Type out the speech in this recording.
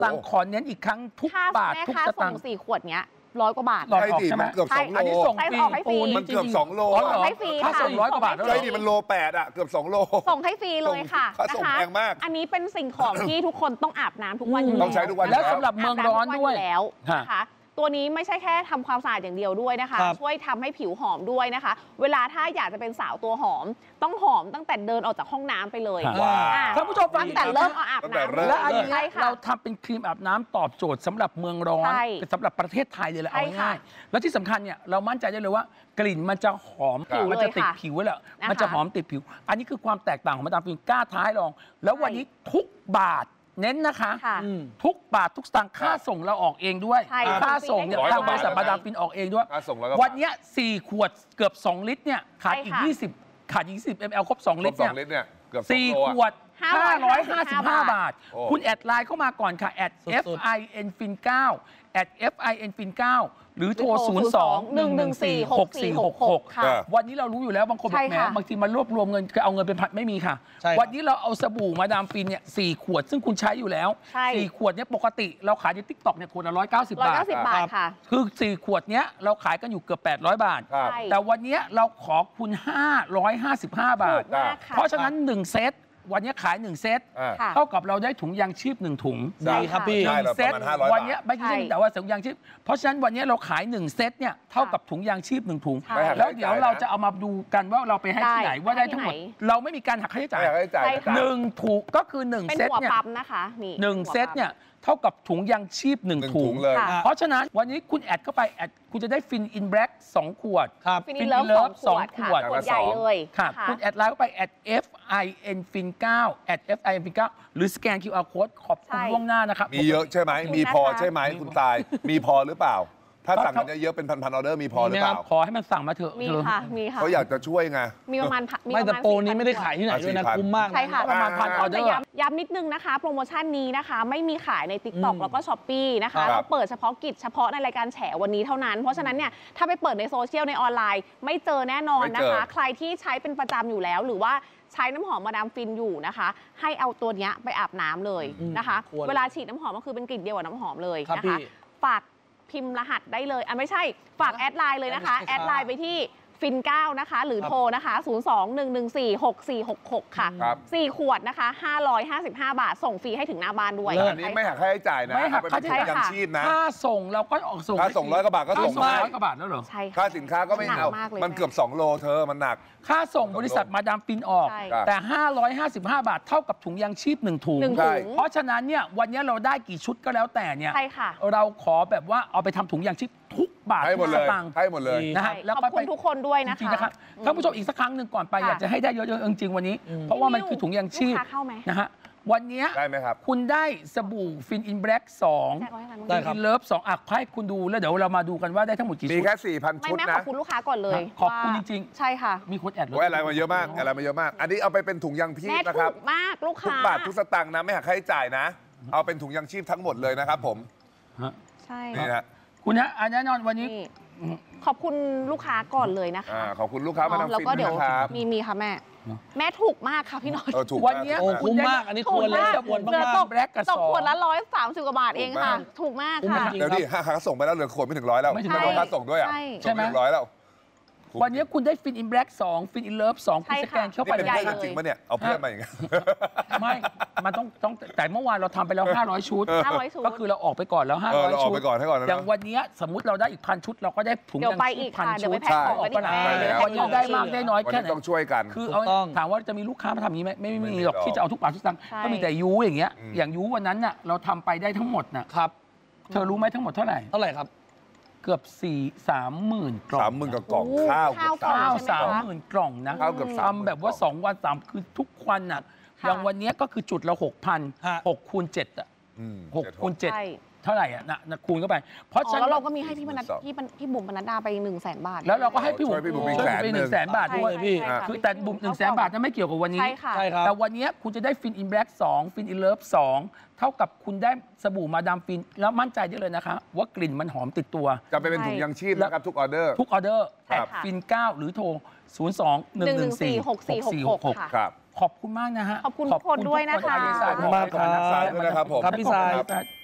สั่งขอเน้นอีกครั้งทุกบาททุกสตางค์ 4 ขวดเนี้ย100 กว่าบาทใช่ดิมันเกือบ2 โลอันนี้ส่งฟรีมันเกือบ2 โลให้ฟรีค่ะส่ง100 กว่าบาทใช่ดิมันโล 8อ่ะเกือบ2 โลส่งให้ฟรีเลยค่ะส่งแพงมากอันนี้เป็นสิ่งของที่ทุกคนต้องอาบน้ำทุกวันต้องใช้ทุกวันแล้วสำหรับเมืองร้อนด้วยแล้วนะคะตัวนี้ไม่ใช่แค่ทำความสะอาดอย่างเดียวด้วยนะคะช่วยทำให้ผิวหอมด้วยนะคะเวลาถ้าอยากจะเป็นสาวตัวหอมต้องหอมตั้งแต่เดินออกจากห้องน้ำไปเลยท่านผู้ชมตั้งแต่เริ่มอาบน้ำและอันนี้เราทำเป็นครีมอาบน้ำตอบโจทย์สำหรับเมืองร้อนสำหรับประเทศไทยเลยแหละเอาง่ายๆแล้วที่สำคัญเนี่ยเรามั่นใจได้เลยว่ากลิ่นมันจะหอมมันจะติดผิวแหละมันจะหอมติดผิวอันนี้คือความแตกต่างของมาดามฟินกล้าท้าให้ลองแล้ววันนี้ทุกบาทเน้นนะคะทุกบาททุกสตางค์ค่าส่งเราออกเองด้วยค่าส่งเนี่ยทางบริษัทมาดามฟินออกเองด้วยวันนี้4 ขวดเกือบ2 ลิตรเนี่ยขาดอีก20ขาดอีก20 ml ครบ2 ลิตรเนี่ย4 ขวด555 บาทคุณแอดไลน์เข้ามาก่อนค่ะแอด FINFIN9 แอด FINFIN9 หรือโทร 02-114-6466 วันนี้เรารู้อยู่แล้วบางคนบอกแหมบางทีมันรวบรวมเงินคือเอาเงินเป็นพันไม่มีค่ะวันนี้เราเอาสบู่มาดามฟินเนี่ย4 ขวดซึ่งคุณใช้อยู่แล้ว4 ขวดเนี่ยปกติเราขายใน TikTok เนี่ยขวดละ190 บาทค่ะคือ4 ขวดเนี้ยเราขายกันอยู่เกือบ800 บาทแต่วันนี้เราขอคุณ555 บาทเพราะฉะนั้น1 เซตวันนี้ขาย1 เซตเท่ากับเราได้ถุงยางชีพ1 ถุงดีครับพี่ 1 เซตวันนี้ไม่ใช่แต่ว่าถุงยางชีพเพราะฉะนั้นวันนี้เราขาย1 เซตเนี่ยเท่ากับถุงยางชีพ1 ถุงแล้วเดี๋ยวเราจะเอามาดูกันว่าเราไปให้ที่ไหนว่าได้ทั้งหมดเราไม่มีการหักค่าใช้จ่าย1 ถุงก็คือ1 เซตเนี่ย1 เซตเนี่ยเท่ากับถุงยางชีพ1 ถุงเลยเพราะฉะนั้นวันนี้คุณแอดเข้าไปแอดคุณจะได้ฟินอินแบล็ก2 ขวดฟินอินเลิฟ2 ขวดใหญ่เลยค่ะคุณแอดไลน์เข้าไปแอด FINFIN9 แอด FINFIN9 หรือสแกน QR Code ขอบคุณล่วงหน้านะครับมีเยอะใช่ไหมมีพอใช่ไหมคุณตายมีพอหรือเปล่าถ้าสั่งกันเยอะเป็นพันออเดอร์มีพอหรือเปล่าขอให้มันสั่งมาเถอะมีค่ะมีค่ะเขาอยากจะช่วยไงมีประมาณไม่แต่โปรนี้ไม่ได้ขายที่ไหนด้วยนะคุ้มมากใช่ค่ะประมาณ1,000 ออเดอร์ย้ำนิดนึงนะคะโปรโมชั่นนี้นะคะไม่มีขายใน TikTok แล้วก็ Shopee นะคะเราเปิดเฉพาะกิจเฉพาะในรายการแฉวันนี้เท่านั้นเพราะฉะนั้นเนี่ยถ้าไปเปิดในโซเชียลในออนไลน์ไม่เจอแน่นอนนะคะใครที่ใช้เป็นประจำอยู่แล้วหรือว่าใช้น้ำหอมมาดามฟินอยู่นะคะให้เอาตัวนี้ไปอาบน้ำเลยนะคะเวลาฉีดน้ำหอมก็คือเป็นกลิ่นเดียวกับน้ำหอมเลยนะคะฝากพิมพ์รหัสได้เลยไม่ใช่ฝากแอดไลน์เลยนะคะแอดไลน์ไปที่ฟิน9นะคะหรือโทรนะคะ02-114-6466ค่ะ4 ขวดนะคะ555 บาทส่งฟรีให้ถึงหน้าบ้านด้วยอันนี้ไม่หักค่าใช้จ่ายนะไม่หักค่าใช้จ่ายยังชีพนะค่าส่งเราก็ออกส่งค่าส่ง100 กว่าบาทก็ส่ง 100 กว่าบาทแล้วเหรอใช่ค่าสินค้าก็ไม่เอามันเกือบ2 โลเธอมันหนักค่าส่งบริษัทมาดามฟินออกแต่555 บาทเท่ากับถุงยางชีพ1 ถุงเพราะฉะนั้นเนี่ยวันนี้เราได้กี่ชุดก็แล้วแต่เนี่ยเราขอแบบว่าเอาไปทำถุงยางชีพทุกบาททุกสตางค์ให้หมดเลยนะฮะแล้วก็ขอบคุณทุกคนด้วยนะคะท่านผู้ชมอีกสักครั้งหนึ่งก่อนไปอยากจะให้ได้เยอะๆจริงๆวันนี้เพราะว่ามันคือถุงยางชีพนะฮะวันนี้ได้ไหมครับคุณได้สบู่ฟินอินแบล็ก2ฟินอินเลิฟ2อ่ะให้คุณดูแล้วเดี๋ยวเรามาดูกันว่าได้ทั้งหมดกี่ชุดมีแค่ 4,000 ชุดนะขอบคุณลูกค้าก่อนเลยขอบคุณจริงๆใช่ค่ะมีคนแอดอะไรมาเยอะมากอะไรมาเยอะมากอันนี้เอาไปเป็นถุงยางชีพนะครับมากลูกค้าทุกบาททุกสตางค์นะไม่หักค่าใช้จ่ายนะเอาเป็นถุงยางชีพทั้งหมดเลยนะครับผมใช่นี่นะคุณนะแน่นอนวันนี้ขอบคุณลูกค้าก่อนเลยนะคะขอบคุณลูกค้ามาดามฟินแล้วก็เดี๋ยวมีค่ะแม่ถูกมากค่ะพี่น้อยวันนี้คุ้มมากอันนี้ควรเลยควรมากแบล็กกับตกขวดละ130 กว่าบาทเองค่ะถูกมากค่ะเดี๋ยวดิค่าส่งไปแล้วเหลือขวดไม่ถึง100แล้วไม่ถึงค่าส่งด้วยใช่ไหม 100แล้ววันนี้คุณได้ฟินอินแบล็ก2ฟินอินเลิฟ2คุณสแกนเข้าไปเป็นเพื่อนจริงปะเนี่ยเอาเพื่อนมาอย่างเงี้ยไม่มันต้องแต่เมื่อวานเราทำไปแล้ว500 ชุดก็คือเราออกไปก่อนแล้ว500 ชุดอย่างวันนี้สมมุติเราได้อีก1,000 ชุดเราก็ได้ถุงยางชีพ1,000 ชุดออกไปวันนี้ได้มากได้น้อยแค่ไหนต้องช่วยกันคือถามว่าจะมีลูกค้ามาทำอย่างนี้ไหมไม่มีหรอกที่จะเอาทุกบาททุกสตางค์ก็มีแต่ยูอย่างเงี้ยอย่างยูวันนั้นน่ะเราทำไปได้ทั้งหมดน่ะครับเธอรู้ไหมทั้งหมดเท่าไหร่ครับเกือบ30,000 กล่อง 30,000 กล่องข้าว 30,000 กล่องนะทำแบบว่า2 วัน 3 คืนทุกวันน่ะอย่างวันนี้ก็คือจุดละ 6,000 6 คูณ 7อ่ะ6 คูณ 7เท่าไหร่อ่ะนะคูณเข้าไปเพราะฉะนั้นเราก็มีให้พี่บุ๋มปนัดดาไป100,000 บาทแล้วเราก็ให้พี่บุ๋มไป100,000 บาทด้วยพี่คือแต่บุ๋ม100,000 บาทนั้นไม่เกี่ยวกับวันนี้ใช่ครับแต่วันนี้คุณจะได้ฟินอินแบล็ก2ฟินอินเลิฟ2เท่ากับคุณได้สบู่มาดามฟินแล้วมั่นใจได้เลยนะคะว่ากลิ่นมันหอมติดตัวจะไปเป็นถุงยางชีพนะครับทุกออเดอร์แอดฟิน9หรือโทร02-114-6466 ครับขอบคุณมากนะฮะขอบคุณทุกคนด้วยนะคะขอบคุณมากครับผมครับพี่สาย